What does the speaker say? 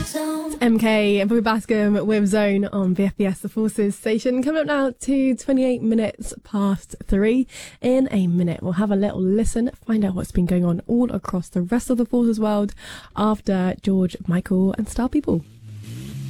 MK and Bobby Bascombe with Zone on VFBS The Forces station. Coming up now to 28 minutes past 3. In a minute, we'll have a little listen, find out what's been going on all across the rest of the Forces world after George Michael and Star People.